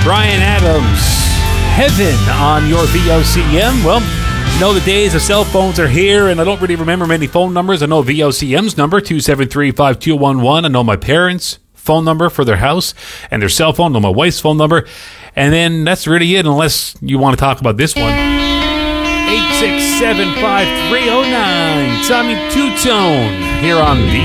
Bryan Adams, Heaven on your VOCM. Well, the days of cell phones are here, and I don't really remember many phone numbers. I know VOCM's number, 273-5211. I know my parents' phone number for their house and their cell phone. I know my wife's phone number. And then that's really it, unless you want to talk about this one. 867-5309. Tommy Two-Tone here on